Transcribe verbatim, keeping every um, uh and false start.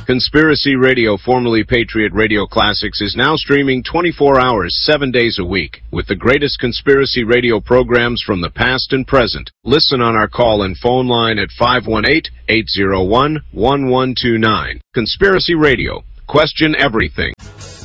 Conspiracy Radio, formerly Patriot Radio Classics, is now streaming twenty-four hours, seven days a week, with the greatest conspiracy radio programs from the past and present. Listen on our call and phone line at five one eight, eight zero one, one one two nine. Conspiracy Radio. Question everything.